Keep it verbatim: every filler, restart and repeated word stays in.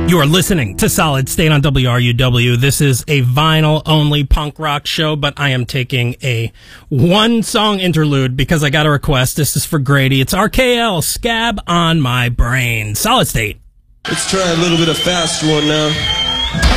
You are listening to Solid State on W R U W. This is a vinyl-only punk rock show, but I am taking a one-song interlude because I got a request. This is for Grady. It's R K L, Scab on My Brain. Solid State. Let's try a little bit of fast one now.